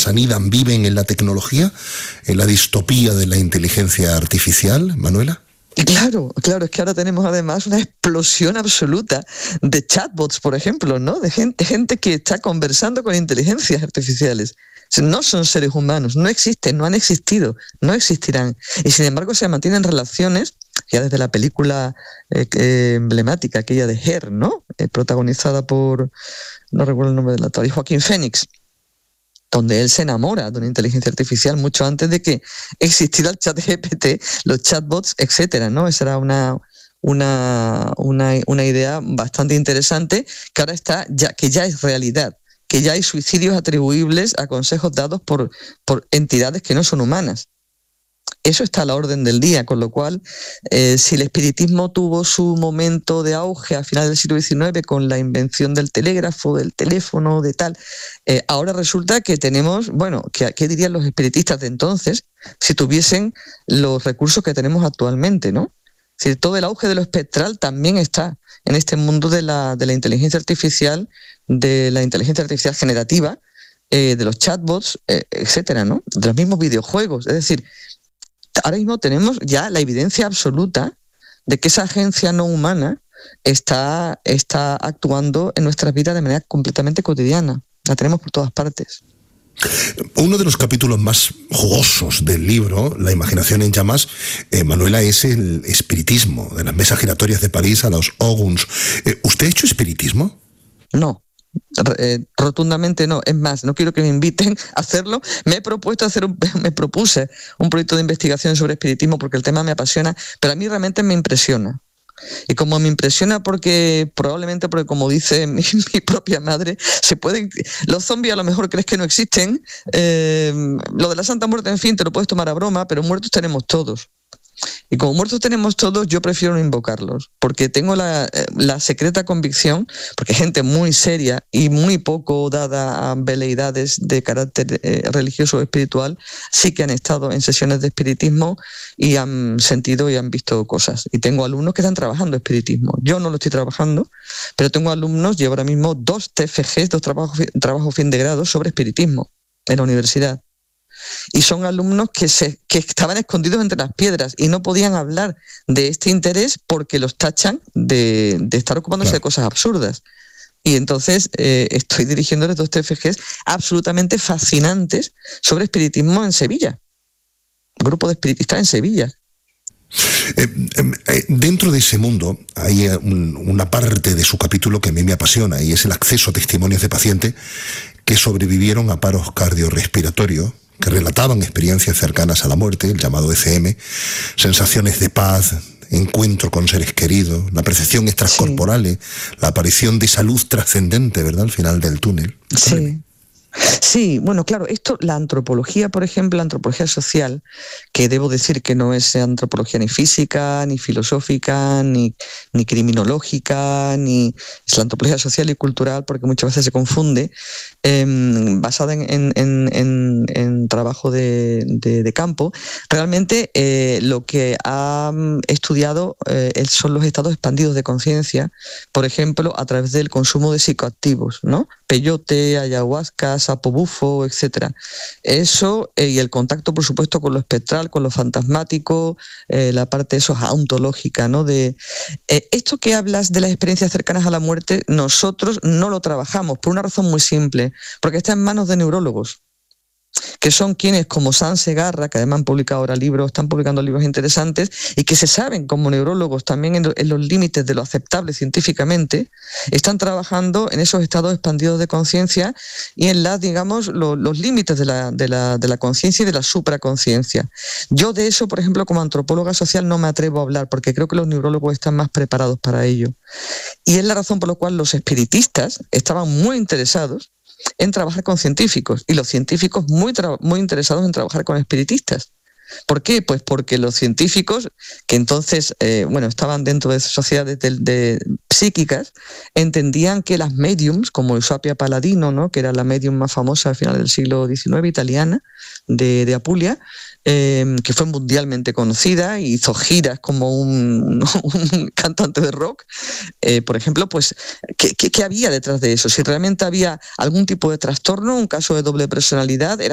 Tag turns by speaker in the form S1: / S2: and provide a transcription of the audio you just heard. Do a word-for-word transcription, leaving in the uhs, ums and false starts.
S1: personas anidan, viven en la tecnología, en la distopía de la inteligencia artificial, Manuela?
S2: Claro, claro, es que ahora tenemos además una explosión absoluta de chatbots, por ejemplo, ¿no? De gente, gente que está conversando con inteligencias artificiales. No son seres humanos, no existen, no han existido, no existirán. Y sin embargo se mantienen relaciones, ya desde la película eh, eh, emblemática, aquella de Her, ¿no? Eh, protagonizada por, no recuerdo el nombre del actor, Joaquín Phoenix, donde él se enamora de una inteligencia artificial mucho antes de que existiera el chat G P T, los chatbots, etcétera, ¿no? Esa era una, una, una, una idea bastante interesante que ahora está, ya, que ya es realidad, que ya hay suicidios atribuibles a consejos dados por, por entidades que no son humanas. Eso está a la orden del día, con lo cual, eh, si el espiritismo tuvo su momento de auge a finales del siglo diecinueve con la invención del telégrafo, del teléfono, de tal, eh, ahora resulta que tenemos, bueno, ¿qué, qué dirían los espiritistas de entonces si tuviesen los recursos que tenemos actualmente, ¿no? Es decir, todo el auge de lo espectral también está en este mundo de la, de la inteligencia artificial, de la inteligencia artificial generativa, eh, de los chatbots, eh, etcétera, ¿no? De los mismos videojuegos, es decir, ahora mismo tenemos ya la evidencia absoluta de que esa agencia no humana está, está actuando en nuestras vidas de manera completamente cotidiana. La tenemos por todas partes.
S1: Uno de los capítulos más jugosos del libro, La imaginación en llamas, eh, Manuela, es el espiritismo, de las mesas giratorias de París a los Oguns. Eh, ¿Usted ha hecho espiritismo?
S2: No. Eh, rotundamente no, es más, no quiero que me inviten a hacerlo. Me he propuesto hacer un, me propuse un proyecto de investigación sobre espiritismo porque el tema me apasiona, pero a mí realmente me impresiona. Y como me impresiona porque, probablemente porque como dice mi, mi propia madre, se pueden, los zombies a lo mejor crees que no existen, eh, lo de la Santa Muerte, en fin, te lo puedes tomar a broma, pero muertos tenemos todos. Y como muertos tenemos todos, yo prefiero no invocarlos, porque tengo la, la secreta convicción, porque gente muy seria y muy poco dada a veleidades de carácter eh, religioso o espiritual, sí que han estado en sesiones de espiritismo y han sentido y han visto cosas. Y tengo alumnos que están trabajando espiritismo. Yo no lo estoy trabajando, pero tengo alumnos, llevo ahora mismo dos T F Gs, dos trabajos, trabajos fin de grado sobre espiritismo en la universidad. Y son alumnos que, se, que estaban escondidos entre las piedras y no podían hablar de este interés porque los tachan de, de estar ocupándose claro. de cosas absurdas. Y entonces eh, estoy dirigiéndoles dos T F Gs absolutamente fascinantes sobre espiritismo en Sevilla. Grupo de espiritistas en Sevilla.
S1: Eh, eh, dentro de ese mundo hay un, una parte de su capítulo que a mí me apasiona y es el acceso a testimonios de pacientes que sobrevivieron a paros cardiorrespiratorios, que relataban experiencias cercanas a la muerte, el llamado E C M, sensaciones de paz, encuentro con seres queridos, la percepción extracorporal, sí. la aparición de esa luz trascendente, ¿verdad?, al final del túnel.
S2: Sí. Sí, bueno, claro, esto, la antropología, por ejemplo, la antropología social, que debo decir que no es antropología ni física, ni filosófica, ni, ni criminológica, ni es la antropología social y cultural, porque muchas veces se confunde, eh, basada en, en, en, en, en trabajo de, de, de campo. Realmente eh, lo que ha estudiado eh, son los estados expandidos de conciencia, por ejemplo, a través del consumo de psicoactivos, ¿no? Peyote, ayahuasca, sapo bufo, etcétera. Eso eh, y el contacto, por supuesto, con lo espectral, con lo fantasmático, eh, la parte eso ontológica, ¿no? De eh, esto que hablas de las experiencias cercanas a la muerte, nosotros no lo trabajamos por una razón muy simple, porque está en manos de neurólogos, que son quienes, como San Segarra, que además han publicado ahora libros, están publicando libros interesantes, y que se saben como neurólogos también en, lo, en los límites de lo aceptable científicamente, están trabajando en esos estados expandidos de conciencia y en las, digamos, lo, los límites de la, de la, de la conciencia y de la supraconciencia. Yo de eso, por ejemplo, como antropóloga social no me atrevo a hablar, porque creo que los neurólogos están más preparados para ello. Y es la razón por la cual los espiritistas estaban muy interesados en trabajar con científicos y los científicos muy, tra- muy interesados en trabajar con espiritistas. ¿Por qué? Pues porque los científicos, que entonces eh, bueno, estaban dentro de sociedades de, de psíquicas, entendían que las mediums, como Eusapia Paladino, ¿no?, que era la medium más famosa al final del siglo diecinueve, italiana, de, de Apulia, eh, que fue mundialmente conocida, hizo giras como un, un cantante de rock, eh, por ejemplo, pues, ¿qué, qué, ¿qué había detrás de eso? Si realmente había algún tipo de trastorno, un caso de doble personalidad, era